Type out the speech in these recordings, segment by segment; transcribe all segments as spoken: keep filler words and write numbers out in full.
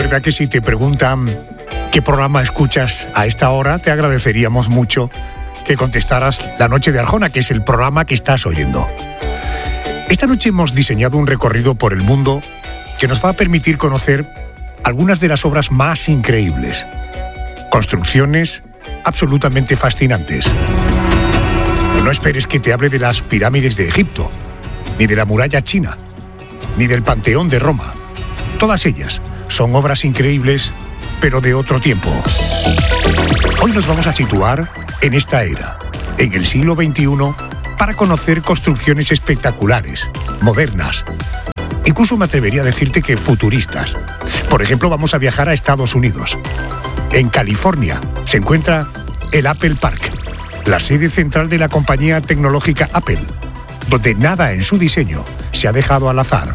Recuerda que si te preguntan qué programa escuchas a esta hora, te agradeceríamos mucho que contestaras La Noche de Arjona, que es el programa que estás oyendo. Esta noche hemos diseñado un recorrido por el mundo que nos va a permitir conocer algunas de las obras más increíbles. Construcciones absolutamente fascinantes. No esperes que te hable de las pirámides de Egipto, ni de la muralla china, ni del Panteón de Roma. Todas ellas son obras increíbles, pero de otro tiempo. Hoy nos vamos a situar en esta era, en el siglo veintiuno, para conocer construcciones espectaculares, modernas. Incluso me atrevería a decirte que futuristas. Por ejemplo, vamos a viajar a Estados Unidos. En California se encuentra el Apple Park, la sede central de la compañía tecnológica Apple, donde nada en su diseño se ha dejado al azar.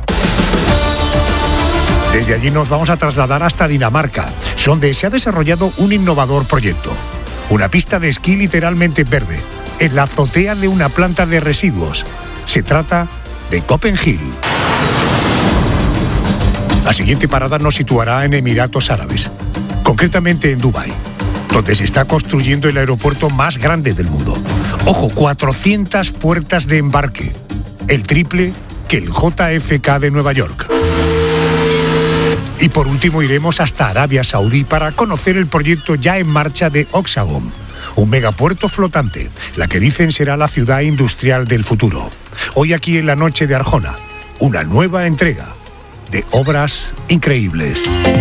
Desde allí nos vamos a trasladar hasta Dinamarca, donde se ha desarrollado un innovador proyecto. Una pista de esquí literalmente verde, en la azotea de una planta de residuos. Se trata de Copenhague. La siguiente parada nos situará en Emiratos Árabes, concretamente en Dubái, donde se está construyendo el aeropuerto más grande del mundo. Ojo, cuatrocientas puertas de embarque, el triple que el J F K de Nueva York. Y por último iremos hasta Arabia Saudí para conocer el proyecto ya en marcha de Oxagon, un megapuerto flotante, la que dicen será la ciudad industrial del futuro. Hoy aquí en La Noche de Arjona, una nueva entrega de obras increíbles.